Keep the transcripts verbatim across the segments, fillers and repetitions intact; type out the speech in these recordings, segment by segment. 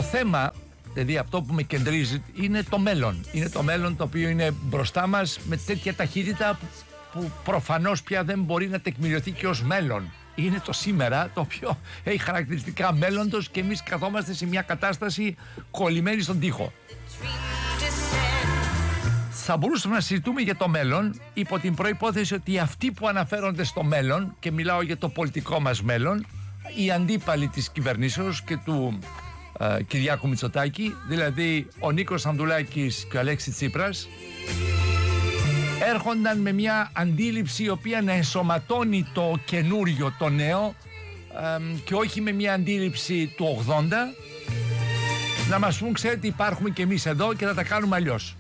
το θέμα, δηλαδή αυτό που με κεντρίζει, είναι το μέλλον. Είναι το μέλλον το οποίο είναι μπροστά μας με τέτοια ταχύτητα που, που προφανώς πια δεν μπορεί να τεκμηριωθεί και ως μέλλον. Είναι το σήμερα, το οποίο έχει χαρακτηριστικά μέλλοντος και εμείς καθόμαστε σε μια κατάσταση κολλημένη στον τοίχο. Θα μπορούσαμε να συζητούμε για το μέλλον υπό την προϋπόθεση ότι αυτοί που αναφέρονται στο μέλλον, και μιλάω για το πολιτικό μας μέλλον, οι αντίπαλοι της κυβερνήσεως και του ε, Κυριάκου Μητσοτάκη, δηλαδή ο Νίκος Ανδουλάκης και ο Αλέξης Τσίπρας, έρχονταν με μια αντίληψη η οποία να ενσωματώνει το καινούριο, το νέο, ε, και όχι με μια αντίληψη του ογδόντα, να μας πούν, ξέρετε, υπάρχουμε και εμείς εδώ και θα τα κάνουμε αλλιώς.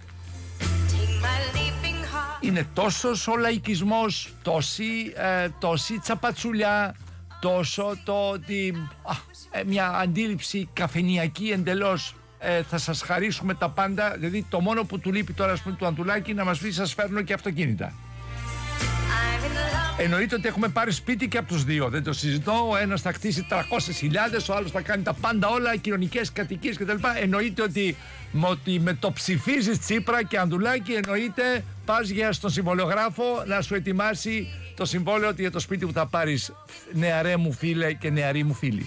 Είναι τόσος ο λαϊκισμός, τόση, ε, τόση τσαπατσουλιά, τόσο το ότι α, ε, μια αντίληψη καφενιακή εντελώς, ε, θα σας χαρίσουμε τα πάντα. Δηλαδή το μόνο που του λείπει τώρα, ας πούμε, του Αντουλάκη, να μας πει σας φέρνω και αυτοκίνητα. Εννοείται ότι έχουμε πάρει σπίτι και από τους δύο, δεν το συζητώ. Ο ένας θα χτίσει τριακόσιες χιλιάδες, ο άλλος θα κάνει τα πάντα όλα, κοινωνικές κατοικίες κτλ. Εννοείται ότι, ότι με το ψηφίζεις Τσίπρα και Ανδουλάκη, εννοείται πας για στον συμβολιογράφο να σου ετοιμάσει το συμβόλαιο ότι για το σπίτι που θα πάρεις, νεαρέ μου φίλε και νεαρή μου φίλη.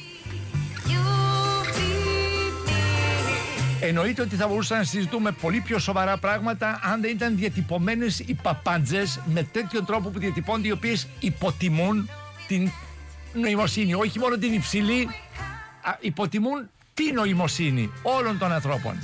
Εννοείται ότι θα μπορούσαμε να συζητούμε πολύ πιο σοβαρά πράγματα αν δεν ήταν διατυπωμένες οι παπάντζες με τέτοιον τρόπο που διατυπώνται, οι οποίες υποτιμούν την νοημοσύνη. Όχι μόνο την υψηλή, α, υποτιμούν την νοημοσύνη όλων των ανθρώπων.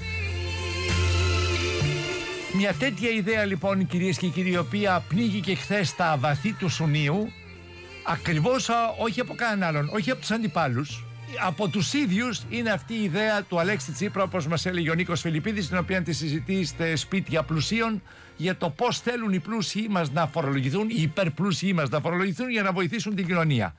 Μια τέτοια ιδέα λοιπόν, κυρίες και κύριοι, η οποία πνίγηκε χθες στα βαθύ του Σουνίου, ακριβώς όχι από κανέναν άλλον, όχι από τους αντιπάλους, από τους ίδιους, είναι αυτή η ιδέα του Αλέξη Τσίπρα, όπως μας έλεγε ο Νίκος Φιλιππίδης, την οποία τη συζητήσετε σπίτια πλουσίων, για το πώς θέλουν οι πλούσιοι μας να φορολογηθούν, οι υπερπλούσιοι μας να φορολογηθούν για να βοηθήσουν την κοινωνία.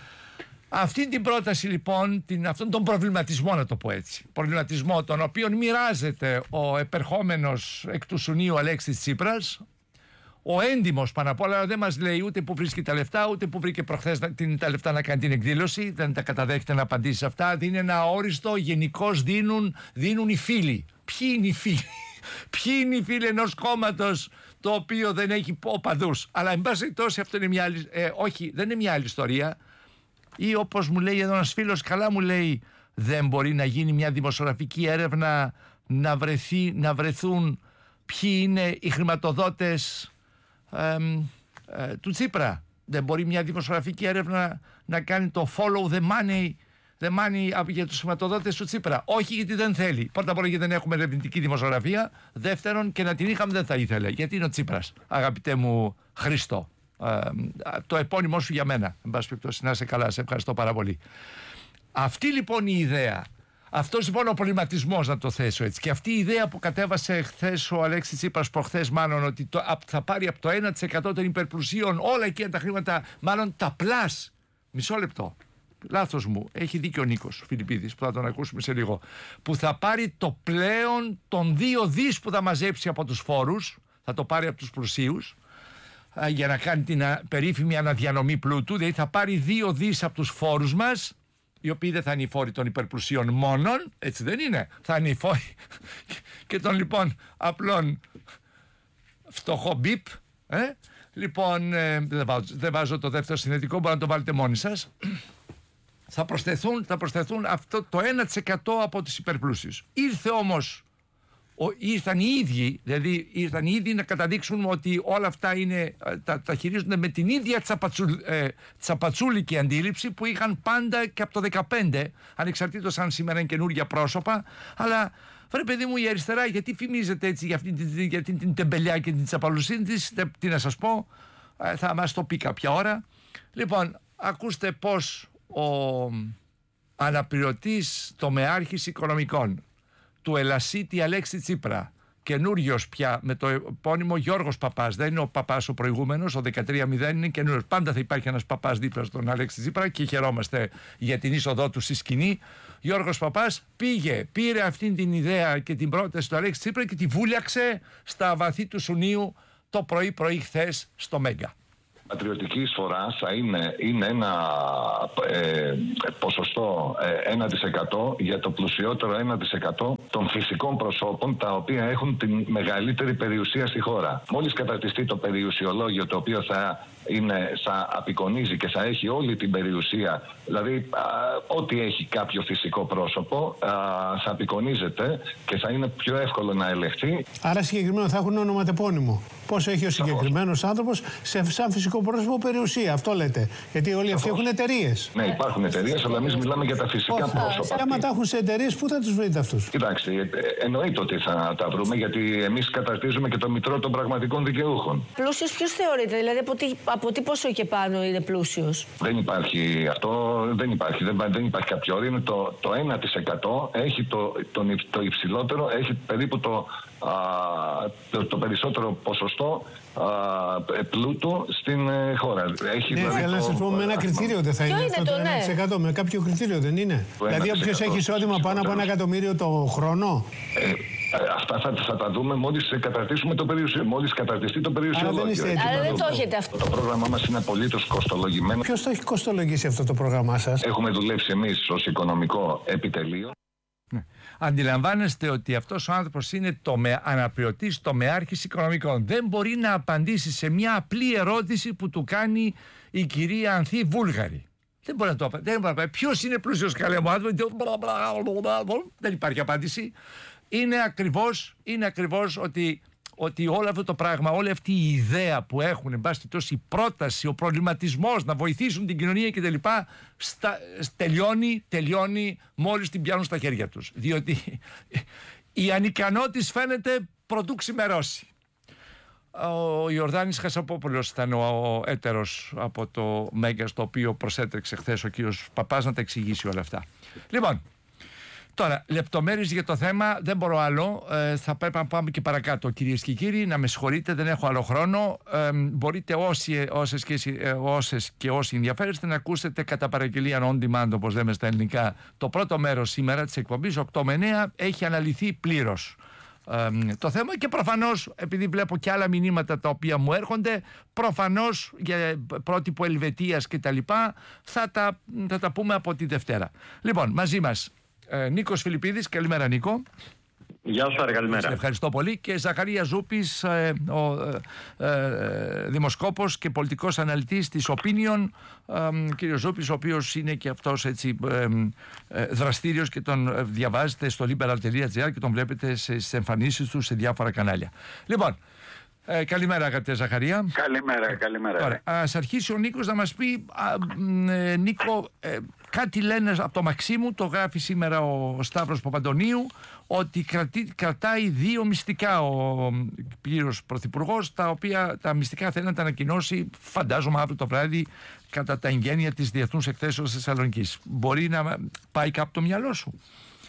Αυτή την πρόταση λοιπόν, την, αυτόν τον προβληματισμό, να το πω έτσι, προβληματισμό τον οποίον μοιράζεται ο επερχόμενος εκ του Σουνίου Αλέξης Τσίπρας, ο έντιμος πάνω απ' όλα, δεν μας λέει ούτε που βρίσκει τα λεφτά, ούτε που βρήκε προχθές τα λεφτά να κάνει την εκδήλωση, δεν τα καταδέχεται να απαντήσει σε αυτά. Δίνει ένα αόριστο, γενικώς δίνουν, δίνουν οι φίλοι. Ποιοι είναι οι φίλοι? Ποιοι είναι οι φίλοι ενός κόμματος το οποίο δεν έχει οπαδούς? Αλλά εν πάση περιπτώσει αυτό είναι μια άλλη, ε, όχι, δεν είναι μια άλλη ιστορία. Ή όπως μου λέει εδώ ένας φίλος, καλά μου λέει, δεν μπορεί να γίνει μια δημοσιογραφική έρευνα να, βρεθεί, να βρεθούν ποιοι είναι οι χρηματοδότες ε, ε, του Τσίπρα? Δεν μπορεί μια δημοσιογραφική έρευνα να κάνει το follow the money, the money για τους χρηματοδότες του Τσίπρα? Όχι, γιατί δεν θέλει. Πρώτα απ' όλα γιατί δεν έχουμε ερευνητική δημοσιογραφία. Δεύτερον, και να την είχαμε δεν θα ήθελε. Γιατί είναι ο Τσίπρας, αγαπητέ μου Χρήστο. Ε, το επώνυμό σου για μένα. Εν πάση περιπτώσει, να είσαι καλά, σε ευχαριστώ πάρα πολύ. Αυτή λοιπόν η ιδέα, αυτός λοιπόν ο προβληματισμός, να το θέσω έτσι, και αυτή η ιδέα που κατέβασε χθες ο Αλέξης Τσίπρας, προχθές μάλλον, ότι το, θα πάρει από το ένα τοις εκατό των υπερπλουσίων όλα εκείνα τα χρήματα, μάλλον τα πλάς. Μισό λεπτό. Λάθος μου. Έχει δίκιο ο Νίκος Φιλιππίδης, που θα τον ακούσουμε σε λίγο. Που θα πάρει το πλέον των δύο δις που θα μαζέψει από τους φόρους, θα το πάρει από τους πλουσίους, για να κάνει την περίφημη αναδιανομή πλούτου. Δηλαδή θα πάρει δύο δις από τους φόρους μας, οι οποίοι δεν θα είναι οι φόροι των υπερπλουσίων μόνον, έτσι δεν είναι? Θα είναι οι φόροι και των λοιπόν απλών φτωχό μπιπ. Ε? Λοιπόν, ε, δεν, βάζω, δεν βάζω το δεύτερο συνθετικό, μπορείτε να το βάλετε μόνοι σας. Θα προσθεθούν, θα προσθεθούν αυτό το ένα τοις εκατό από τους υπερπλούσιους. Ήρθε όμως, ο, ήρθαν οι ίδιοι, δηλαδή ήρθαν οι ίδιοι να καταδείξουν ότι όλα αυτά είναι, τα, τα χειρίζονται με την ίδια τσαπατσου, ε, τσαπατσούλικη αντίληψη που είχαν πάντα και από το δεκαπέντε, ανεξαρτήτως αν σήμερα είναι καινούργια πρόσωπα. Αλλά βρε παιδί μου, η αριστερά γιατί φημίζεται έτσι για αυτήν την, για την, την τεμπελιά και την τσαπαλουσίνη της? Τι να σας πω, ε, θα μας το πει κάποια ώρα. Λοιπόν, ακούστε πως ο αναπληρωτής τομεάρχης οικονομικών του Ελασίτη Αλέξη Τσίπρα, καινούριος πια με το επώνυμο Γιώργος Παπάς, δεν είναι ο Παπάς ο προηγούμενος, ο δεκατρία μηδέν, είναι καινούριος. Πάντα θα υπάρχει ένας Παπάς δίπλα στον Αλέξη Τσίπρα και χαιρόμαστε για την είσοδό του στη σκηνή. Γιώργος Παπάς πήγε, πήρε αυτή την ιδέα και την πρόταση του Αλέξη Τσίπρα και τη βούλιαξε στα βαθύ του Σουνίου το πρωί-πρωί χθες στο Μέγκα. Πατριωτική εισφορά θα είναι, είναι ένα ε, ποσοστό ε, ένα τοις εκατό για το πλουσιότερο ένα τοις εκατό των φυσικών προσώπων, τα οποία έχουν τη μεγαλύτερη περιουσία στη χώρα. Μόλις καταρτιστεί το περιουσιολόγιο, το οποίο θα, είναι, θα απεικονίζει και θα έχει όλη την περιουσία, δηλαδή α, ό,τι έχει κάποιο φυσικό πρόσωπο α, θα απεικονίζεται και θα είναι πιο εύκολο να ελεγχθεί. Άρα συγκεκριμένα θα έχουν ονοματεπώνυμο. Πόσο έχει ο συγκεκριμένος άνθρωπος σε σαν φυσικό πρόσωπο περιουσία, αυτό λέτε. Γιατί όλοι αυτοί έχουν εταιρείες. Ναι, υπάρχουν εταιρείες, αλλά εμείς μιλάμε για τα φυσικά Όχι, πρόσωπα. Άμα τα έχουν σε εταιρείες, πού θα τους βρείτε αυτούς? Κοιτάξτε, εννοείται ότι θα τα βρούμε, γιατί εμείς καταρτίζουμε και το μητρό των πραγματικών δικαιούχων. Πλούσιος ποιος θεωρείται, δηλαδή από τι, από τι πόσο και πάνω είναι πλούσιος? Δεν υπάρχει αυτό, δεν υπάρχει, δεν, δεν υπάρχει κάποιο όριο. Είναι το, το ένα τοις εκατό, έχει το, το, το υψηλότερο, έχει περίπου το, α, το, το περισσότερο ποσοστό α, πλούτου στην ε, χώρα. Έχει, ναι, δηλαδή, αλλά να σας πω, με ένα κριτήριο δεν θα είναι αυτό το ένα τοις εκατό, με κάποιο κριτήριο δεν είναι? Δηλαδή όποιος έχει εισόδημα πάνω από ένα εκατομμύριο το χρόνο. Ε, Αυτά θα, θα τα δούμε μόλις καταρτήσουμε το περιουσιο, μόλις καταρτιστεί το περιουσιολόγιο. Άρα δεν το έχετε αυτό. Το πρόγραμμά μας είναι απολύτως κοστολογημένο. Ποιος το έχει κοστολογήσει αυτό το πρόγραμμά σας? Έχουμε δουλέψει εμείς ως οικονομικό επιτελείο. Ναι. Αντιλαμβάνεστε ότι αυτός ο άνθρωπος είναι τομε... αναπληρωτής τομεάρχης οικονομικών. Δεν μπορεί να απαντήσει σε μια απλή ερώτηση που του κάνει η κυρία Ανθή Βούλγαρη. Δεν μπορεί να το απαντήσει. Ποιος είναι πλούσιος, καλέ μου άνθρωπο? Δεν υπάρχει απάντηση. Είναι ακριβώς, είναι ακριβώς ότι, ότι όλο αυτό το πράγμα, όλη αυτή η ιδέα που έχουν, εν πάση περιπτώσει, η πρόταση, ο προβληματισμός να βοηθήσουν την κοινωνία κτλ. Τελειώνει, τελειώνει μόλις την πιάνουν στα χέρια τους. Διότι η ανικανότης φαίνεται προτού ξημερώσει. Ο Ιορδάνης Χασαπόπουλος ήταν ο έτερος από το Μέγκα, στο οποίο προσέτρεξε χθες ο κύριος Παπάς να τα εξηγήσει όλα αυτά. Λοιπόν, τώρα, λεπτομέρειες για το θέμα, δεν μπορώ άλλο. Ε, θα πρέπει να πάμε και παρακάτω, κυρίες και κύριοι. Να με συγχωρείτε, δεν έχω άλλο χρόνο. Ε, μπορείτε όσοι, όσες, και, ε, όσες και όσοι ενδιαφέρεστε να ακούσετε κατά παραγγελία on demand, όπως λέμε στα ελληνικά. Το πρώτο μέρος σήμερα της εκπομπής, οκτώ με εννέα, έχει αναλυθεί πλήρως ε, το θέμα, και προφανώς, επειδή βλέπω και άλλα μηνύματα τα οποία μου έρχονται, προφανώς για πρότυπο Ελβετίας και τα λοιπά, θα τα, θα τα πούμε από τη Δευτέρα. Λοιπόν, μαζί μας Ε, Νίκος Φιλιππίδης, καλημέρα Νίκο. Γεια σου, άρα, καλημέρα. Σε ευχαριστώ πολύ. Και Ζαχαρία Ζούπης, ε, ο ε, ε, δημοσκόπος και πολιτικός αναλυτής της Opinion, ε, κύριος Ζούπης, ο οποίος είναι και αυτός έτσι ε, ε, δραστήριος και τον διαβάζετε στο liberal τελεία gr και τον βλέπετε στις εμφανίσεις του σε διάφορα κανάλια. Λοιπόν, Ε, καλημέρα αγαπητέ Ζαχαρία. Καλημέρα, καλημέρα. Τώρα, ας αρχίσει ο Νίκος να μας πει, α, ε, Νίκο, ε, κάτι λένε από το Μαξίμου, το γράφει σήμερα ο Σταύρος Παπαντονίου, ότι κρατεί, κρατάει δύο μυστικά ο κύριος Πρωθυπουργός, τα οποία τα μυστικά θέλει να τα ανακοινώσει, φαντάζομαι αύριο το βράδυ, κατά τα εγγένεια της Διεθνούς Εκθέσεως Θεσσαλονικής. Μπορεί να πάει κάπου το μυαλό σου?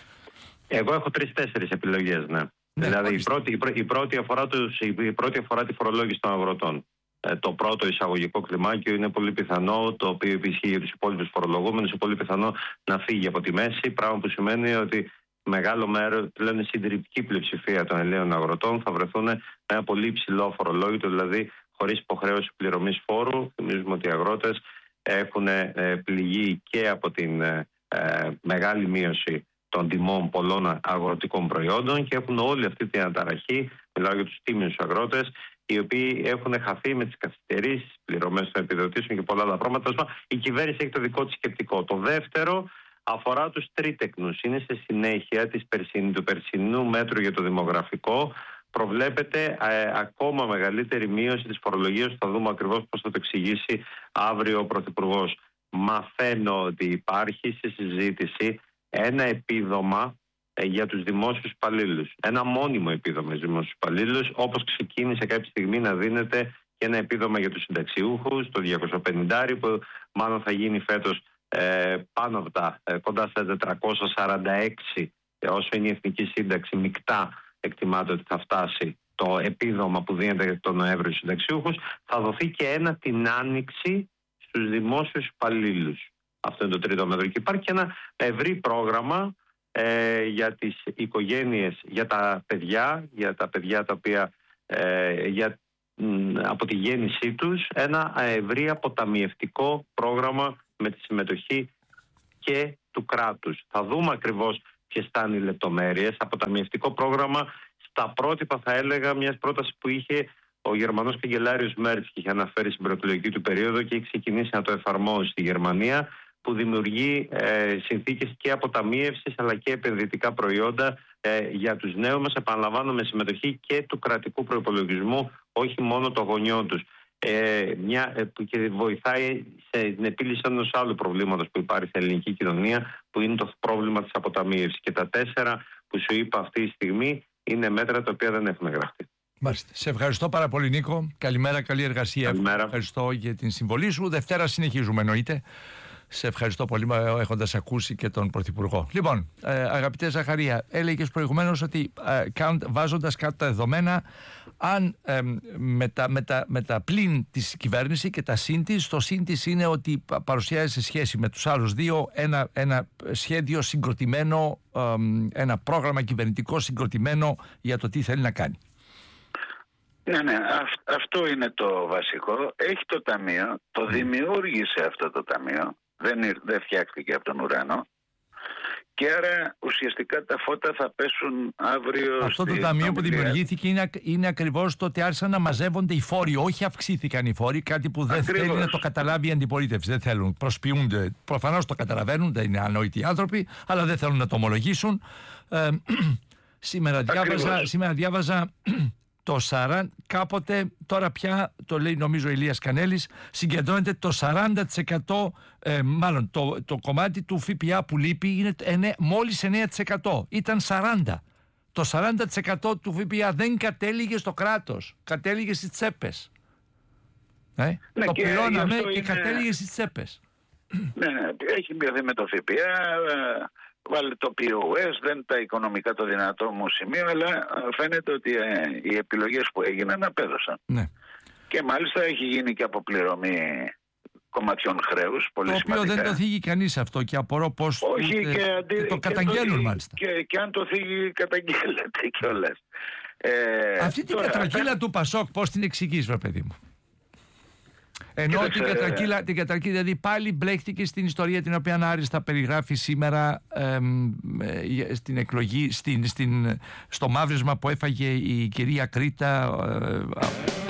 Εγώ έχω τρεις-τέσσερις επιλογές, ναι. Ναι, δηλαδή η πρώτη, η, πρώτη αφορά τους, η πρώτη αφορά τη φορολόγηση των αγροτών. Ε, το πρώτο εισαγωγικό κλιμάκιο είναι πολύ πιθανό, το οποίο ισχύει για τους υπόλοιπους φορολογούμενους, είναι πολύ πιθανό να φύγει από τη μέση, πράγμα που σημαίνει ότι μεγάλο μέρος, πλέον η συντηρητική πλειοψηφία των Ελλήνων αγροτών θα βρεθούν με ένα πολύ υψηλό φορολόγητο, δηλαδή χωρίς υποχρέωση πληρωμής φόρου. Θυμίζουμε ότι οι αγρότες έχουν ε, πληγεί και από την ε, ε, μεγάλη μείωση των τιμών πολλών αγροτικών προϊόντων και έχουν όλη αυτή την αναταραχή. Μιλάω για τους τίμιους αγρότες, οι οποίοι έχουν χαθεί με τις καθυστερήσεις, πληρωμές των επιδοτήσεων και πολλά άλλα πράγματα. Η κυβέρνηση έχει το δικό της σκεπτικό. Το δεύτερο αφορά τους τρίτεκνους. Είναι σε συνέχεια της περσιν, του περσινού μέτρου για το δημογραφικό. Προβλέπεται ε, ακόμα μεγαλύτερη μείωση της φορολογίας. Θα δούμε ακριβώς πώς θα το εξηγήσει αύριο ο Πρωθυπουργός. Μαθαίνω ότι υπάρχει σε συζήτηση ένα επίδομα ε, για τους δημόσιους υπαλλήλους. Ένα μόνιμο επίδομα για τους δημόσιους υπαλλήλους, όπως ξεκίνησε κάποια στιγμή να δίνεται και ένα επίδομα για τους συνταξιούχους, το διακόσια πενήντα, που μάλλον θα γίνει φέτος ε, πάνω από τα ε, κοντά στα τετρακόσια σαράντα έξι, ε, όσο είναι η εθνική σύνταξη, μεικτά εκτιμάται ότι θα φτάσει το επίδομα που δίνεται τον Νοέμβριο στους συνταξιούχους. Θα δοθεί και ένα την άνοιξη στους δημόσιους υπαλλήλους. Αυτό είναι το τρίτο μέτρο. Και υπάρχει και ένα ευρύ πρόγραμμα ε, για τις οικογένειες, για τα παιδιά, για τα παιδιά τα οποία, ε, για από τη γέννησή τους ένα ευρύ αποταμιευτικό πρόγραμμα με τη συμμετοχή και του κράτους. Θα δούμε ακριβώς ποιες θα είναι οι λεπτομέρειες. Αποταμιευτικό πρόγραμμα στα πρότυπα, θα έλεγα, μιας πρότασης που είχε ο Γερμανός καγκελάριος Μέρτς και είχε αναφέρει στην προεκλογική του περίοδο και έχει ξεκινήσει να το εφαρμόζει στη Γερμανία, που δημιουργεί ε, συνθήκες και αποταμίευσης αλλά και επενδυτικά προϊόντα ε, για τους νέους μας, επαναλαμβάνω, με συμμετοχή και του κρατικού προϋπολογισμού, όχι μόνο των γονιών τους. Ε, μια, ε, και βοηθάει στην επίλυση ενός άλλου προβλήματος που υπάρχει στην ελληνική κοινωνία, που είναι το πρόβλημα της αποταμίευσης. Και τα τέσσερα που σου είπα αυτή τη στιγμή είναι μέτρα τα οποία δεν έχουν γραφτεί. Μάλιστα. Σε ευχαριστώ πάρα πολύ, Νίκο. Καλημέρα, καλή εργασία. Καλημέρα. Ευχαριστώ για την συμβολή σου. Δευτέρα συνεχίζουμε, εννοείται. Σε ευχαριστώ πολύ, έχοντας ακούσει και τον Πρωθυπουργό. Λοιπόν, ε, αγαπητέ Ζαχαρία, έλεγες προηγουμένως ότι ε, βάζοντας κάτω τα δεδομένα, αν ε, με, τα, με, τα, με τα πλην της κυβέρνηση και τα συν της, το συν της είναι ότι παρουσιάζει σε σχέση με τους άλλους δύο ένα, ένα σχέδιο συγκροτημένο, ε, ένα πρόγραμμα κυβερνητικό συγκροτημένο για το τι θέλει να κάνει. Ναι, ναι, αυ- αυτό είναι το βασικό. Έχει το ταμείο, το δημιούργησε αυτό το ταμείο, δεν, δεν φτιάχτηκε από τον ουρανό, και άρα ουσιαστικά τα φώτα θα πέσουν αύριο. Αυτό το ταμείο που δημιουργήθηκε είναι, είναι ακριβώς το ότι άρχισαν να μαζεύονται οι φόροι, όχι αυξήθηκαν οι φόροι, κάτι που δεν ακριβώς θέλει να το καταλάβει η αντιπολίτευση. Δεν θέλουν, προσποιούνται, προφανώς το καταλαβαίνουν, δεν είναι ανόητοι άνθρωποι, αλλά δεν θέλουν να το ομολογήσουν. Ε, σήμερα, διάβαζα, σήμερα διάβαζα το σαράντα, κάποτε, τώρα πια το λέει νομίζω ο Ηλίας Κανέλης, συγκεντρώνεται το σαράντα τοις εκατό, ε, μάλλον το, το κομμάτι του ΦΠΑ που λείπει είναι ενε, μόλις εννέα τοις εκατό, ήταν σαράντα. Το σαράντα τοις εκατό του ΦΠΑ δεν κατέληγε στο κράτος, κατέληγε στις τσέπες. Ε? Ναι, το πληρώναμε και, και είναι... κατέληγε στις τσέπες. Ναι, ναι, έχει μειωθεί με το ΦΠΑ, βάλε το πι ο ες, δεν είναι τα οικονομικά το δυνατό μου σημείο, αλλά φαίνεται ότι ε, οι επιλογές που έγιναν απέδωσαν. Ναι. Και μάλιστα έχει γίνει και αποπληρωμή κομματιών χρέους, πολύ το σημαντικά. οποίο δεν το θίγει κανείς αυτό και απορώ πώς. Όχι, ούτε, και, αντι... και το καταγγέλνουν και μάλιστα. Και, και αν το θίγει καταγγέλλεται κιόλας. Ε, Αυτή την κατρακύλα του Πασόκ πώς την εξηγείς, βρε παιδί μου? Ενώ την κατρακύλα, την κατρακύλα, δηλαδή πάλι μπλέχτηκε στην ιστορία την οποία άριστα περιγράφει σήμερα ε, ε, στην εκλογή, στην, στην, στο μαύρισμα που έφαγε η κυρία Κρήτα. Ε,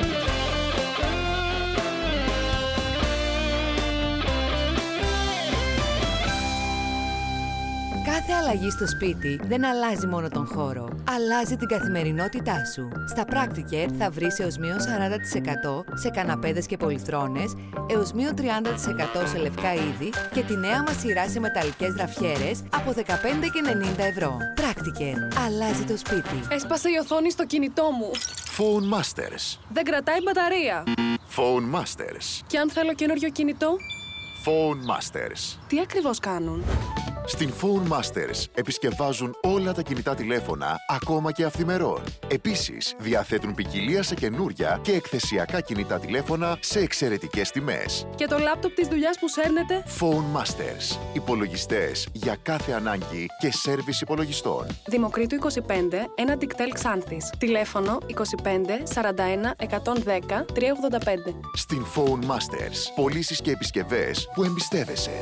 Κάθε αλλαγή στο σπίτι δεν αλλάζει μόνο τον χώρο, αλλάζει την καθημερινότητά σου. Στα Practicare θα βρεις έως μείον σαράντα τοις εκατό σε καναπέδες και πολυθρόνες, έως μείον τριάντα τοις εκατό σε λευκά είδη και τη νέα μας σειρά σε μεταλλικές γραφιέρες από δεκαπέντε και ενενήντα ευρώ. Practicare. Αλλάζει το σπίτι. Έσπασε η οθόνη στο κινητό μου. Phone Masters. Δεν κρατάει μπαταρία. Phone Masters. Και αν θέλω καινούριο κινητό? Phone Masters. Τι ακριβώς κάνουν? Στην Phone Masters επισκευάζουν όλα τα κινητά τηλέφωνα, ακόμα και αυθημερών. Επίσης, διαθέτουν ποικιλία σε καινούρια και εκθεσιακά κινητά τηλέφωνα σε εξαιρετικές τιμές. Και το λάπτοπ της δουλειάς που σέρνετε? Phone Masters. Υπολογιστές για κάθε ανάγκη και σέρβις υπολογιστών. Δημοκρίτου είκοσι πέντε, ένα Dictel Xanthis. Τηλέφωνο είκοσι πέντε σαράντα ένα εκατόν δέκα τριακόσια ογδόντα πέντε. Στην Phone Masters. Πωλήσεις και επισκευές που εμπιστεύεσαι.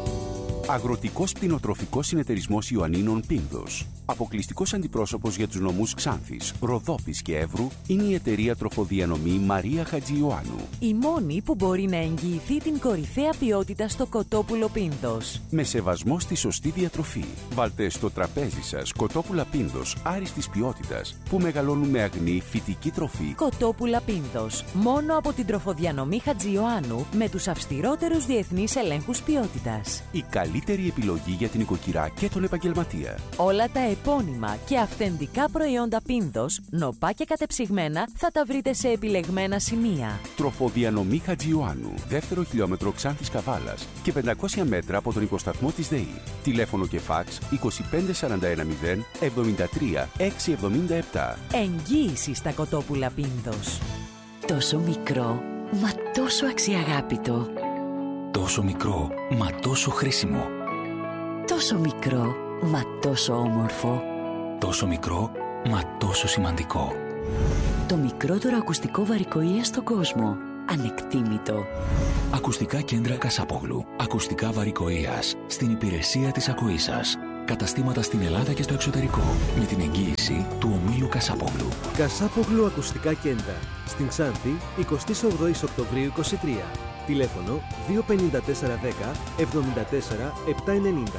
Αγροτικός Κτηνοτροφικός Συνεταιρισμός Ιωαννίνων Πίνδος. Αποκλειστικός αντιπρόσωπος για τους νομούς Ξάνθης, Ροδόπης και Εύρου είναι η εταιρεία τροφοδιανομή Μαρία Χατζιωάννου. Η μόνη που μπορεί να εγγυηθεί την κορυφαία ποιότητα στο κοτόπουλο Πίνδος. Με σεβασμό στη σωστή διατροφή. Βάλτε στο τραπέζι σας κοτόπουλα Πίνδος άριστης ποιότητας που μεγαλώνουν με αγνή φυτική τροφή. Κοτόπουλα Πίνδος. Μόνο από την τροφοδιανομή Χατζιωάννου με τους αυστηρότερους διεθνείς ελέγχους ποιότητας. Η καλύτερη επιλογή για την οικοκυρά και τον επαγγελματία. Όλα τα επώνυμα και αυθεντικά προϊόντα Πίνδος, νοπά και κατεψυγμένα, θα τα βρείτε σε επιλεγμένα σημεία. Τροφοδιανομή Χατζιωάννου, δεύτερο χιλιόμετρο Ξάνθης Καβάλας και πεντακόσια μέτρα από τον υποσταθμό της ΔΕΗ. Τηλέφωνο και φάξ είκοσι πέντε σαράντα ένα μηδέν εβδομήντα τρία εξακόσια εβδομήντα επτά. Εγγύηση στα κοτόπουλα Πίνδος. Τόσο μικρό, μα τόσο αξιαγάπητο. Τόσο μικρό, μα τόσο χρήσιμο. Τόσο μικρό, μα τόσο όμορφο. Τόσο μικρό, μα τόσο σημαντικό. Το μικρότερο ακουστικό βαρικοΐα στον κόσμο. Ανεκτήμητο. Ακουστικά κέντρα Κασάπογλου. Ακουστικά βαρικοΐας. Στην υπηρεσία της ακοής σας. Καταστήματα στην Ελλάδα και στο εξωτερικό. Με την εγγύηση του ομίλου Κασάπογλου. Κασάπογλου Ακουστικά Κέντρα. Στην Ξάνθη, εικοστή ογδόη Οκτωβρίου είκοσι τρία. Τηλέφωνο δύο πέντε τέσσερα δέκα εβδομήντα τέσσερα επτακόσια ενενήντα.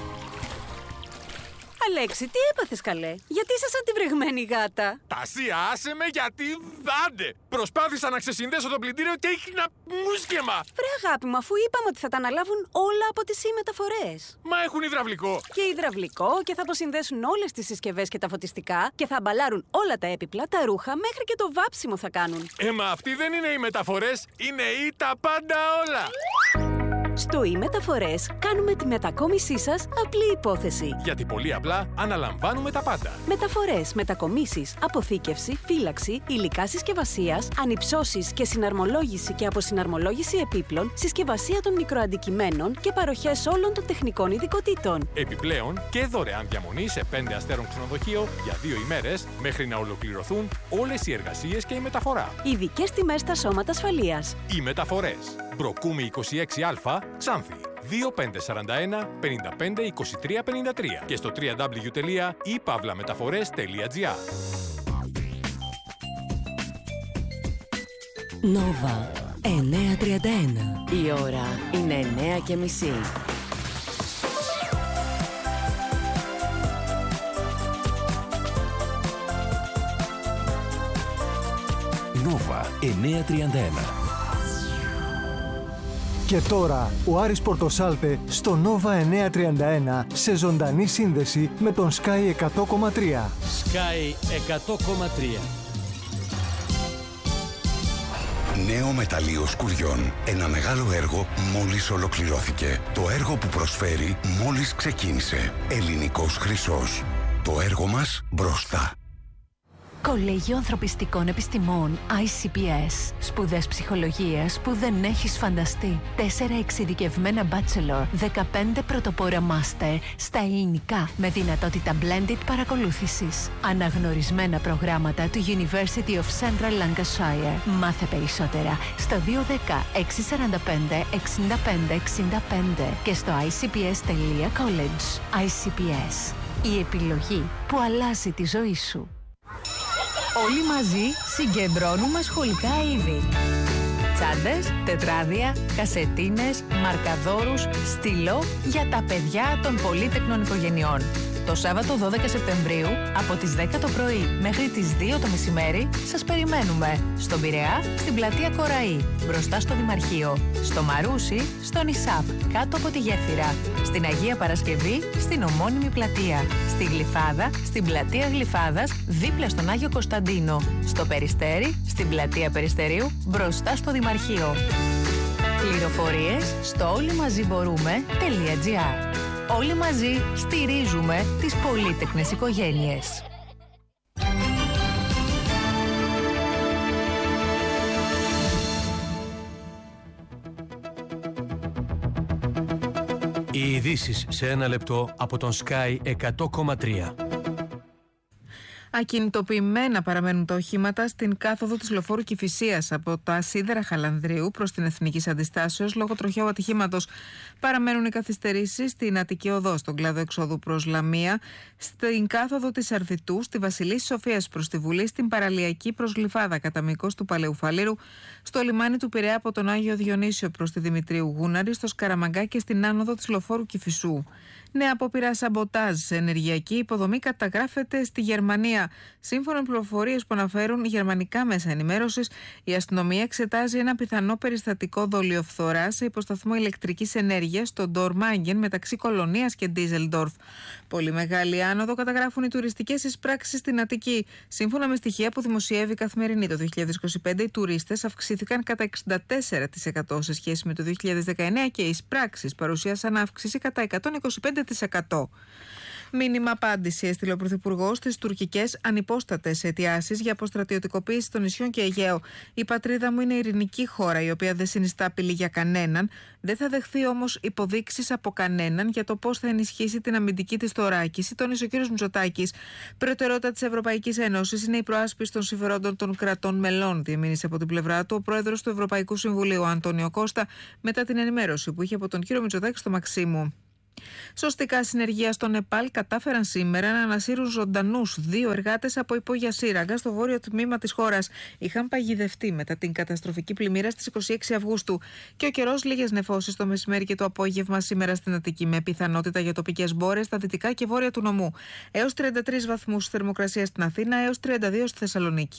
Αλέξη, τι έπαθες καλέ? Γιατί είσαι σαν τη βρεγμένη γάτα? Τασία, άσε με γιατί δάντε! Προσπάθησα να ξεσυνδέσω το πλυντήριο και έχει ένα μουσκεμα! Βρε αγάπη μου, αφού είπαμε ότι θα τα αναλάβουν όλα από τις e-μεταφορές. Μα έχουν υδραυλικό! Και υδραυλικό και θα αποσυνδέσουν όλες τις συσκευές και τα φωτιστικά και θα αμπαλάρουν όλα τα έπιπλα, τα ρούχα, μέχρι και το βάψιμο θα κάνουν. Ε, μα αυτοί δεν είναι οι μεταφορές, είναι οι τα πάντα όλα! Στο e-μεταφορές κάνουμε τη μετακόμισή σας απλή υπόθεση. Γιατί πολύ απλά αναλαμβάνουμε τα πάντα. Μεταφορές, μετακομίσεις, αποθήκευση, φύλαξη, υλικά συσκευασίας, ανυψώσεις και συναρμολόγηση και αποσυναρμολόγηση επίπλων, συσκευασία των μικροαντικειμένων και παροχές όλων των τεχνικών ειδικοτήτων. Επιπλέον και δωρεάν διαμονή σε πέντε αστέρων ξενοδοχείο για δύο ημέρες μέχρι να ολοκληρωθούν όλες οι εργασίες και η μεταφορά. Ειδικές τιμές στα σώματα ασφαλείας. Οι μεταφορές. Μπροκούμη είκοσι έξι Α, Ξάνθη. δύο πέντε τέσσερα ένα πέντε πέντε είκοσι τρία πενήντα τρία και στο double-u double-u double-u τελεία i pavla metaphores τελεία gr. Νόβα εννιά τριάντα ένα. Η ώρα είναι εννιά και μισή. Νόβα εννιά τριάντα ένα. Και τώρα ο Άρης Πορτοσάλτε στο Νόβα εννιά τριάντα ένα σε ζωντανή σύνδεση με τον Sky εκατό κόμμα τρία. Sky εκατό κόμμα τρία. Νέο μεταλλείο σκουριών. Ένα μεγάλο έργο μόλις ολοκληρώθηκε. Το έργο που προσφέρει μόλις ξεκίνησε. Ελληνικός χρυσός. Το έργο μας μπροστά. Κολέγιο Ανθρωπιστικών Επιστημών άι σι πι ες. Σπουδές ψυχολογίας που δεν έχεις φανταστεί. Τέσσερα εξειδικευμένα bachelor, δεκαπέντε πρωτοπόρα master στα ελληνικά με δυνατότητα blended παρακολούθησης. Αναγνωρισμένα προγράμματα του University of Central Lancashire. Μάθε περισσότερα στο δύο ένα μηδέν έξι τέσσερα πέντε εξήντα πέντε εξήντα πέντε και στο άι σι πι ες τελεία college. άι σι πι ες. Η επιλογή που αλλάζει τη ζωή σου. Όλοι μαζί συγκεντρώνουμε σχολικά είδη. Τσάντες, τετράδια, κασετίνες, μαρκαδόρους, στυλό για τα παιδιά των πολύτεκνων οικογενειών. Το Σάββατο δώδεκα Σεπτεμβρίου από τις δέκα το πρωί μέχρι τις δύο το μεσημέρι σας περιμένουμε στον Πειραιά, στην πλατεία Κοραή, μπροστά στο Δημαρχείο, στο Μαρούσι, στον Ισάπ, κάτω από τη Γέφυρα, στην Αγία Παρασκευή, στην ομώνυμη πλατεία, στη Γλυφάδα, στην πλατεία Γλυφάδας, δίπλα στον Άγιο Κωνσταντίνο, στο Περιστέρι, στην πλατεία Περιστερίου, μπροστά στο Δημαρχείο. Πληροφορίες στο όλοιμαζιμπορούμε.gr. Όλοι μαζί στηρίζουμε τις πολύτεκνες οικογένειες. Οι ειδήσεις σε ένα λεπτό από τον Sky εκατό κόμμα τρία. Ακινητοποιημένα παραμένουν τα οχήματα στην κάθοδο της λεωφόρου Κηφισίας από τα Σίδερα Χαλανδρίου προς την Εθνικής Αντιστάσεως λόγω τροχαίου ατυχήματος. Παραμένουν οι καθυστερήσεις στην Αττική Οδό, στον κλάδο εξόδου προς Λαμία, στην κάθοδο της Αρθιτού, στη Βασιλής Σοφίας προς τη Βουλή, στην Παραλιακή προς Γλυφάδα κατά μήκος του Παλαιού Φαλήρου, στο λιμάνι του Πειραιά από τον Άγιο Διονύσιο προς τη Δημητρίου Γούναρη, στο Σκαραμαγκά και στην άνοδο της λεωφόρου Κηφισού. Νέα απόπειρα σαμποτάζ σε ενεργειακή υποδομή καταγράφεται στη Γερμανία. Σύμφωνα με πληροφορίες που αναφέρουν γερμανικά μέσα ενημέρωσης, η αστυνομία εξετάζει ένα πιθανό περιστατικό δολιοφθορά σε υποσταθμό ηλεκτρικής ενέργειας στο Ντορμάγγεν μεταξύ Κολονίας και Ντίζελντορφ. Πολύ μεγάλη άνοδο καταγράφουν οι τουριστικές εισπράξεις στην Αττική. Σύμφωνα με στοιχεία που δημοσιεύει η Καθημερινή το δύο χιλιάδες είκοσι πέντε, οι τουρίστες αυξήθηκαν κατά εξήντα τέσσερα τοις εκατό σε σχέση με το δύο χιλιάδες δεκαεννέα και οι εισπράξεις παρουσίασαν αύξηση κατά εκατόν είκοσι πέντε τοις εκατό. Μήνυμα απάντηση έστειλε ο Πρωθυπουργός στις τουρκικές ανυπόστατες αιτιάσεις για αποστρατιωτικοποίηση των νησιών και Αιγαίο. Η πατρίδα μου είναι ειρηνική χώρα, η οποία δεν συνιστά απειλή για κανέναν. Δεν θα δεχθεί όμως υποδείξεις από κανέναν για το πώς θα ενισχύσει την αμυντική της θωράκιση, τόνισε ο κ. Μητσοτάκης. Προτεραιότητα της Ευρωπαϊκής Ένωσης είναι η προάσπιση των συμφερόντων των κρατών μελών, διεμήνυσε από την πλευρά του ο πρόεδρος του Ευρωπαϊκού Συμβουλίου, Αντώνιο Κώστα, μετά την ενημέρωση που είχε από τον κ. Μητσοτάκη στο Μαξίμου. Σωστικά συνεργεία στο Νεπάλ κατάφεραν σήμερα να ανασύρουν ζωντανούς δύο εργάτες από υπόγεια σύραγγα στο βόρειο τμήμα της χώρας. Είχαν παγιδευτεί μετά την καταστροφική πλημμύρα στις είκοσι έξι Αυγούστου. Και ο καιρός, λίγες νεφώσεις το μεσημέρι και το απόγευμα σήμερα στην Αττική, με πιθανότητα για τοπικές μπόρες στα δυτικά και βόρεια του νομού. Έως τριάντα τρεις βαθμούς θερμοκρασία στην Αθήνα, έως τριάντα δύο στη Θεσσαλονίκη.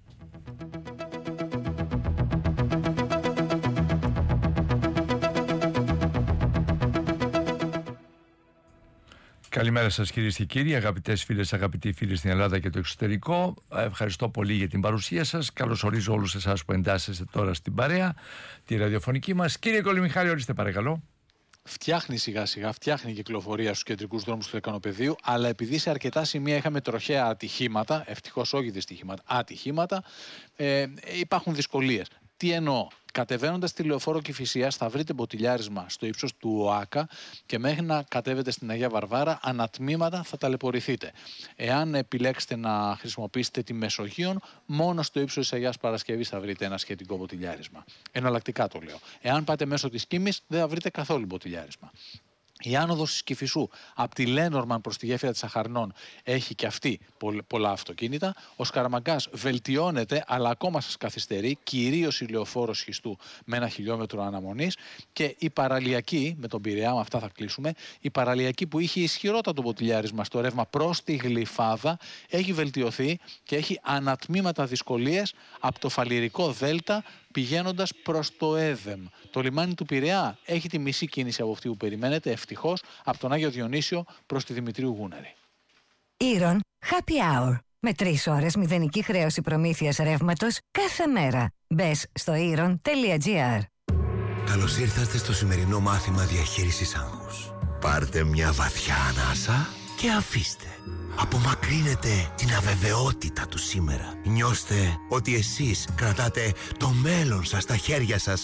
Καλημέρα σας κυρίες και κύριοι, αγαπητές φίλες, αγαπητοί φίλοι στην Ελλάδα και το εξωτερικό. Ευχαριστώ πολύ για την παρουσία σας. Καλωσορίζω όλους εσάς που εντάσσεστε τώρα στην παρέα, τη ραδιοφωνική μας. Κύριε Κολυμιχάλη, ορίστε παρακαλώ. Φτιάχνει σιγά σιγά, φτιάχνει η κυκλοφορία στους κεντρικούς δρόμους του Λεκανοπεδίου, αλλά επειδή σε αρκετά σημεία είχαμε τροχαία ατυχήματα, ευτυχώς όχι δυστυχήματα, ατυχήματα, ε, υπάρχουν δυσκολίες. Τι εννοώ? Κατεβαίνοντας τη Λεωφόρο Κηφισίας θα βρείτε μποτιλιάρισμα στο ύψος του ΟΑΚΑ και μέχρι να κατέβετε στην Αγία Βαρβάρα ανατμήματα θα ταλαιπωρηθείτε. Εάν επιλέξετε να χρησιμοποιήσετε τη Μεσογείον, μόνο στο ύψος της Αγίας Παρασκευής θα βρείτε ένα σχετικό μποτιλιάρισμα. Εναλλακτικά το λέω. Εάν πάτε μέσω της Κίμης δεν θα βρείτε καθόλου μποτιλιάρισμα. Η άνοδος της Κηφισού από τη Λένορμαν προς τη γέφυρα της Αχαρνών έχει και αυτή πολλά αυτοκίνητα. Ο Σκαραμαγκάς βελτιώνεται, αλλά ακόμα σας καθυστερεί, κυρίως η Λεωφόρος Σχιστού με ένα χιλιόμετρο αναμονής. Και η παραλιακή, με τον Πειραιά, με αυτά θα κλείσουμε, η παραλιακή που είχε ισχυρότατο μποτιλιάρισμα στο ρεύμα προς τη Γλυφάδα έχει βελτιωθεί και έχει ανατμήματα δυσκολίες από το Φαλιρικό Δέλτα πηγαίνοντας προς το Έδεμ. Το λιμάνι του Πειραιά έχει τη μισή κίνηση από αυτή που περιμένετε, ευτυχώς, από τον Άγιο Διονύσιο προς τη Δημητρίου Γούναρη. Ήρων Happy Hour. Με τρεις ώρες μηδενική χρέωση προμήθειας ρεύματος κάθε μέρα. Μπες στο ήρων τελεία τζι άρ. Καλώς ήρθατε στο σημερινό μάθημα διαχείρισης άγχους. Πάρτε μια βαθιά ανάσα και αφήστε. Απομακρύνετε την αβεβαιότητα του σήμερα. Νιώστε ότι εσείς κρατάτε το μέλλον σας στα χέρια σας.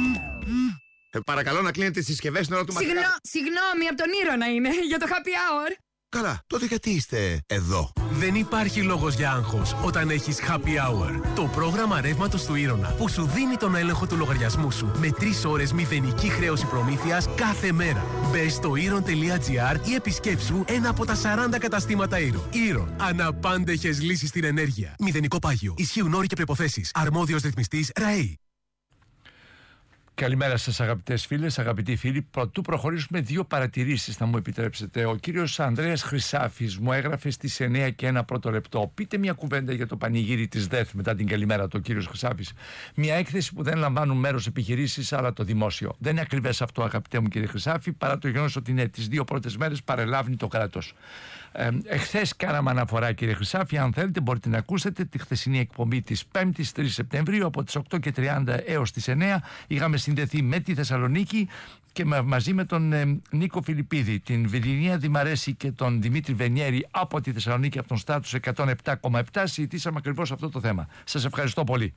Ε, παρακαλώ να κλείνετε τις συσκευές στην ώρα του μαθήματος. Συγγνώ, συγγνώμη, από τον Ήρωνα είναι, για το happy hour. Καλά, τότε γιατί είστε εδώ? Δεν υπάρχει λόγος για άγχος όταν έχεις Happy Hour. Το πρόγραμμα ρεύματος του Ήρωνα που σου δίνει τον έλεγχο του λογαριασμού σου με τρεις ώρες μηδενική χρέωση προμήθειας κάθε μέρα. Μπες στο ήρων τελεία τζι άρ ή επισκέψου ένα από τα σαράντα καταστήματα Ήρων. Ήρων. Αναπάντεχες λύσεις στην ενέργεια. Μηδενικό πάγιο. Ισχύουν όροι και προϋποθέσεις. Αρμόδιος ρυθμιστής ΡΑΕΗ. Καλημέρα σας αγαπητές φίλες, αγαπητοί φίλοι. Πρωτού προχωρήσουμε, δύο παρατηρήσεις θα μου επιτρέψετε. Ο κύριος Ανδρέας Χρυσάφης μου έγραφε στις εννιά και ένα πρώτο λεπτό. Πείτε μια κουβέντα για το πανηγύρι της ΔΕΘ μετά την καλημέρα του, ο κύριος Χρυσάφης. Μια έκθεση που δεν λαμβάνουν μέρος επιχειρήσεις αλλά το δημόσιο. Δεν είναι ακριβές αυτό, αγαπητέ μου κύριε Χρυσάφη, παρά το γεγονός ότι είναι τις δύο πρώτες μέρες παρελάβει το κράτος. Ε, εχθές κάναμε αναφορά, κύριε Χρυσάφη. Αν θέλετε, μπορείτε να ακούσετε τη χθεσινή εκπομπή της πέμπτης τρεις Σεπτεμβρίου από τις οκτώ και τριάντα έως τις εννιά. Είχαμε συνδεθεί με τη Θεσσαλονίκη και μαζί με τον ε, Νίκο Φιλιππίδη, την Βιλινία Δημαρέση και τον Δημήτρη Βενιέρη από τη Θεσσαλονίκη, από τον Στάτους εκατόν επτά κόμμα επτά. Συζητήσαμε ακριβώς αυτό το θέμα. Σας ευχαριστώ πολύ.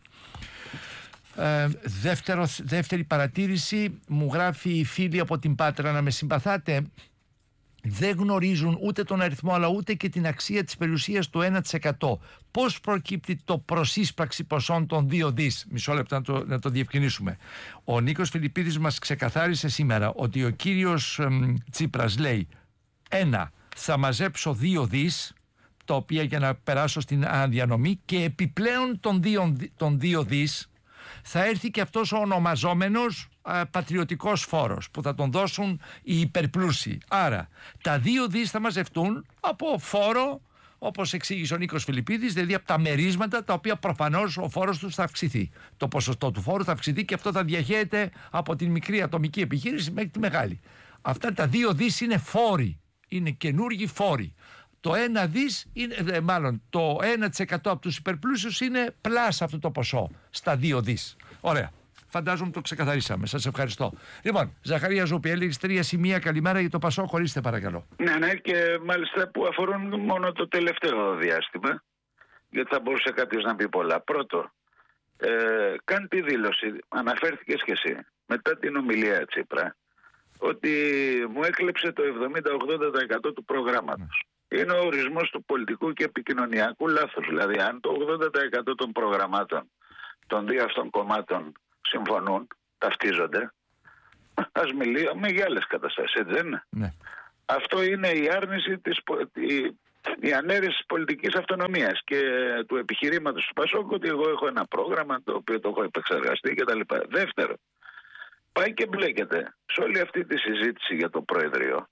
Ε, δεύτερο, δεύτερη παρατήρηση, μου γράφει η φίλη από την Πάτρα, να με συμπαθάτε. Δεν γνωρίζουν ούτε τον αριθμό αλλά ούτε και την αξία της περιουσίας του ένα τοις εκατό. Πώς προκύπτει το προσύσπραξη ποσών των δύο δις? Μισό λεπτό να το, να το διευκρινίσουμε. Ο Νίκος Φιλιππίδης μας ξεκαθάρισε σήμερα ότι ο κύριος εμ, Τσίπρας λέει: ένα, θα μαζέψω δύο δις, τα οποία για να περάσω στην αναδιανομή, και επιπλέον των δύο, των δύο δις θα έρθει και αυτός ο ονομαζόμενος α, πατριωτικός φόρος που θα τον δώσουν οι υπερπλούσιοι. Άρα τα δύο δις θα μαζευτούν από φόρο, όπως εξήγησε ο Νίκος Φιλιππίδης, δηλαδή από τα μερίσματα τα οποία προφανώς ο φόρος τους θα αυξηθεί. Το ποσοστό του φόρου θα αυξηθεί και αυτό θα διαχέεται από την μικρή ατομική επιχείρηση μέχρι τη μεγάλη. Αυτά τα δύο δις είναι φόροι, είναι καινούργιοι φόροι. Το ένα δις, είναι, μάλλον το ένα τοις εκατό από τους υπερπλούσιους είναι πλάς αυτό το ποσό στα δύο δις. Ωραία. φαντάζομαι το ξεκαθαρίσαμε. Σας ευχαριστώ. Λοιπόν, Ζαχαρία Ζούπη, έλεγες τρία σημεία καλημέρα για το Πασόκ, χωρίστε παρακαλώ. Ναι, ναι, και μάλιστα που αφορούν μόνο το τελευταίο διάστημα, γιατί θα μπορούσε κάποιος να πει πολλά. Πρώτο, ε, κάνει τη δήλωση, αναφέρθηκες και εσύ, μετά την ομιλία Τσίπρα, ότι μου έκλεψε το εβδομήντα με ογδόντα τοις εκατό του προγράμματος. Είναι ο ορισμός του πολιτικού και επικοινωνιακού λάθος. Δηλαδή, αν το ογδόντα τοις εκατό των προγραμμάτων των δύο αυτών κομμάτων συμφωνούν, ταυτίζονται, ας μιλήσουμε για άλλες καταστάσεις, έτσι δεν είναι? Ναι. Αυτό είναι η άρνηση της, η, η ανέρεση της πολιτικής αυτονομίας και του επιχειρήματος του Πασόκ ότι εγώ έχω ένα πρόγραμμα το οποίο το έχω επεξεργαστεί κτλ. Δεύτερο, πάει και μπλέκεται σε όλη αυτή τη συζήτηση για το Προεδρείο,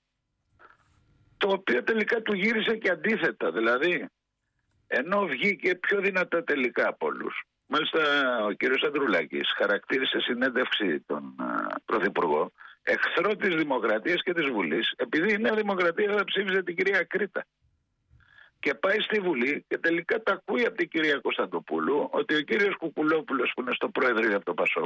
το οποίο τελικά του γύρισε και αντίθετα. Δηλαδή, ενώ βγήκε πιο δυνατά τελικά από όλους. Μάλιστα, ο κύριος Ανδρουλάκης χαρακτήρισε συνέντευξη τον uh, Πρωθυπουργό εχθρό της Δημοκρατίας και της Βουλής, επειδή η Νέα Δημοκρατία θα ψήφιζε την κυρία Κρήτα. Και πάει στη Βουλή και τελικά τα ακούει από την κυρία Κωνσταντοπούλου ότι ο κύριος Κουκουλόπουλος, που είναι στο Προεδρείο από το Πασόκ,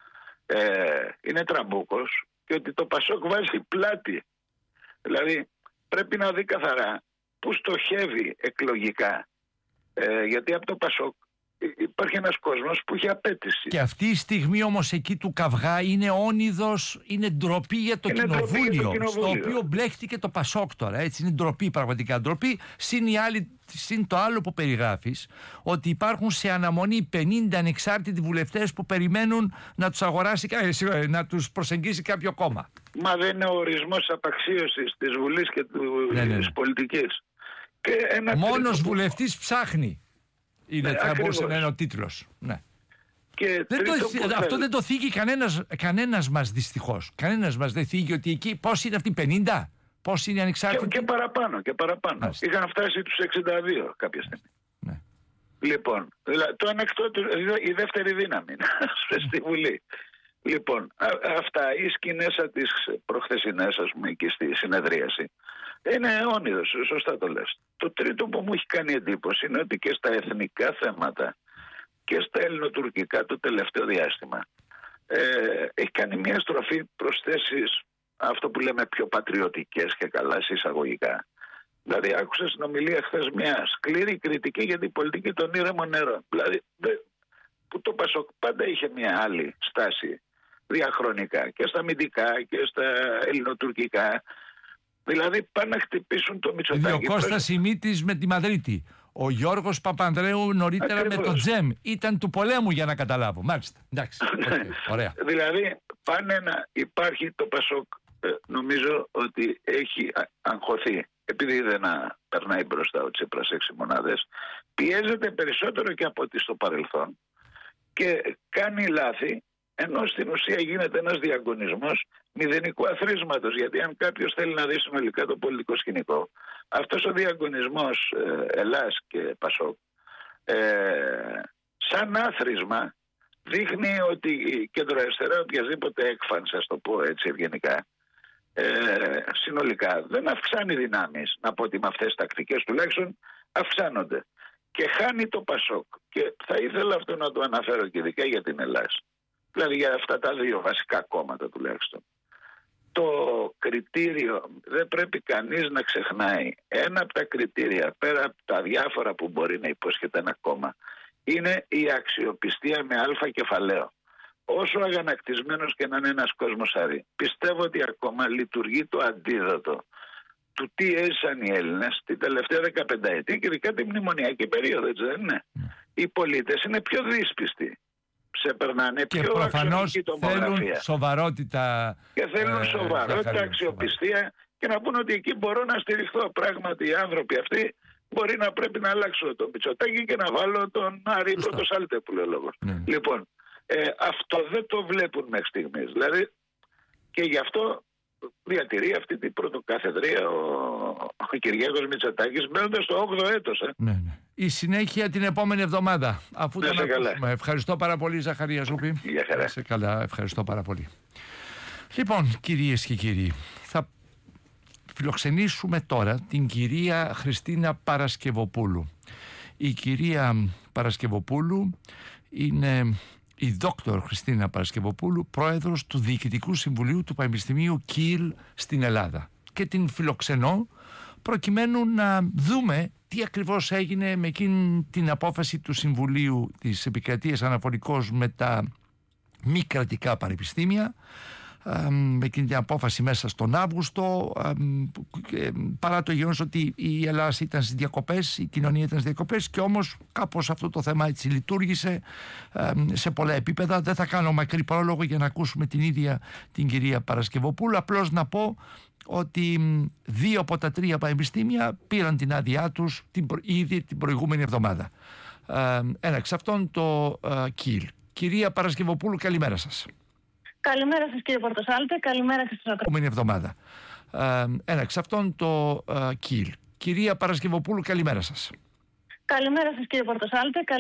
ε, είναι τραμπούκος και ότι το Πασόκ βάζει πλάτη. Δηλαδή, πρέπει να δει καθαρά πού στοχεύει εκλογικά. Ε, γιατί από το Πασόκ υπάρχει ένας κόσμος που έχει απέτηση. Και αυτή η στιγμή όμως εκεί του καυγά είναι όνειδος, είναι ντροπή για το, κοινοβούλιο, για το κοινοβούλιο, στο οποίο μπλέχτηκε το Πασόκ τώρα. Έτσι, είναι ντροπή, πραγματικά ντροπή. Συν, η άλλη, συν το άλλο που περιγράφεις, ότι υπάρχουν σε αναμονή πενήντα ανεξάρτητοι βουλευτές που περιμένουν να τους αγοράσει, να τους προσεγγίσει κάποιο κόμμα. Μα δεν είναι ο ορισμός απαξίωσης της Βουλής και του, ναι, ναι. της πολιτικής. Και ένα μόνος βουλευτής που... ψάχνει. Είναι, ναι, θα μπορούσε να είναι ο τίτλος. Ναι. Και δεν το, αυτό θέλει. Δεν το θίγει κανένας, κανένας μας δυστυχώς. Κανένας μας δεν θίγει ότι εκεί πώς είναι αυτοί πενήντα, πώς είναι ανεξάρτητοι. Και, και παραπάνω, και παραπάνω. Άστε. Είχαν φτάσει τους εξήντα δύο κάποια στιγμή. Ναι. Λοιπόν, το ανεκτό, η δεύτερη δύναμη στη Βουλή. Λοιπόν, α, αυτά οι σκηνές της προχθεσινές, ας πούμε, και στη συνεδρίαση, είναι αιώνιδος, σωστά το λες. Το τρίτο που μου έχει κάνει εντύπωση είναι ότι και στα εθνικά θέματα και στα ελληνοτουρκικά το τελευταίο διάστημα ε, έχει κάνει μια στροφή προς θέσεις, αυτό που λέμε, πιο πατριωτικές και καλά εισαγωγικά. Δηλαδή άκουσα στην ομιλία χθες μια σκληρή κριτική για την πολιτική των ήρεμων νερών. Δηλαδή που το Πασόκ πάντα είχε μια άλλη στάση διαχρονικά και στα αμυντικά και στα ελληνοτουρκικά. Δηλαδή πάνε να χτυπήσουν το Μητσοτάκη. Ο Κώστας Σιμίτης με τη Μαδρίτη. Ο Γιώργος Παπανδρέου νωρίτερα ακριβώς. Με το Τζεμ. Ήταν του πολέμου, για να καταλάβω. Μάλιστα. Εντάξει. Okay. Ωραία. Δηλαδή πάνε να υπάρχει το Πασόκ. Νομίζω ότι έχει αγχωθεί. Επειδή δεν περνάει μπροστά ο Τσίπρας έξι μονάδες, πιέζεται περισσότερο και από ό,τι στο παρελθόν και κάνει λάθη, ενώ στην ουσία γίνεται ένας διαγωνισμός μηδενικού αθροίσματος. Γιατί αν κάποιος θέλει να δει συνολικά το πολιτικό σκηνικό, αυτός ο διαγωνισμός ε, Ελλάς και Πασόκ ε, σαν άθροισμα δείχνει ότι η κεντροαριστερά, οποιασδήποτε έκφανση, ας το πω έτσι ευγενικά, ε, συνολικά δεν αυξάνει δυνάμεις. Να πω ότι με αυτές τις τακτικές τουλάχιστον αυξάνονται. Και χάνει το Πασόκ. Και θα ήθελα αυτό να το αναφέρω και ειδικά για την Ελλάδα. Δηλαδή για αυτά τα δύο βασικά κόμματα τουλάχιστον. Το κριτήριο, δεν πρέπει κανείς να ξεχνάει, ένα από τα κριτήρια πέρα από τα διάφορα που μπορεί να υπόσχεται ένα κόμμα, είναι η αξιοπιστία με αλφα κεφαλαίο. Όσο αγανακτισμένος και να είναι ένας κόσμος αρή, πιστεύω ότι ακόμα λειτουργεί το αντίδοτο του τι έζησαν οι Έλληνες την τελευταία δεκαπενταετία και ειδικά τη μνημονιακή περίοδο, έτσι δεν είναι? Mm. Οι πολίτες είναι πιο δύσπιστοι. Σε περνάνε και πιο προφανώς θέλουν σοβαρότητα. Και θέλουν ε, σοβαρότητα, αξιοπιστία και να πούν ότι εκεί μπορώ να στηριχθώ. Πράγματι οι άνθρωποι αυτοί μπορεί να πρέπει να αλλάξω το Μητσοτάκη και να βάλω τον Άρη Πρωτοσάλτε που λέει ο λόγος. Ναι. Λοιπόν, ε, αυτό δεν το βλέπουν μέχρι στιγμής. Δηλαδή και γι' αυτό διατηρεί αυτή την πρωτοκαθεδρία ο, ο Κυριάκος Μητσοτάκης μένοντας στο όγδοο έτος. Ε. Ναι, ναι. Η συνέχεια την επόμενη εβδομάδα. Αφού τον ακούσουμε. Ευχαριστώ πάρα πολύ, Ζαχαρία Ζούπη. Γεια χαρά. Σε καλά, ευχαριστώ πάρα πολύ. Λοιπόν, κυρίες και κύριοι, θα φιλοξενήσουμε τώρα την κυρία Χριστίνα Παρασκευοπούλου. Η κυρία Παρασκευοπούλου είναι η δόκτωρ Χριστίνα Παρασκευοπούλου, πρόεδρος του Διοικητικού Συμβουλίου του Πανεπιστημίου Κιέλ στην Ελλάδα. Και την φιλοξενώ προκειμένου να δούμε τι ακριβώς έγινε με εκείνη την απόφαση του Συμβουλίου της Επικρατείας αναφορικώς με τα μη κρατικά πανεπιστήμια, με εκείνη την απόφαση μέσα στον Αύγουστο, παρά το γεγονός ότι η Ελλάδα ήταν στις διακοπές, η κοινωνία ήταν στις διακοπές, και όμως κάπως αυτό το θέμα έτσι λειτουργήσε σε πολλά επίπεδα. Δεν θα κάνω μακρύ πρόλογο για να ακούσουμε την ίδια την κυρία Παρασκευοπούλου. Απλώς να πω ότι δύο από τα τρία πανεπιστήμια πήραν την άδειά τους την, ήδη την προηγούμενη εβδομάδα. Ένα εξ αυτών το Κιέλ. Κυρία Παρασκευοπούλου, καλημέρα σας. Καλημέρα σας κύριε Πορτοσάλτε, καλημέρα και στους ακροατές. Επόμενη εβδομάδα. Ένα εξ αυτών το Κιέλ. Κυρία Παρασκευοπούλου, καλημέρα σας. Καλημέρα σας κύριε Πορτοσάλτε.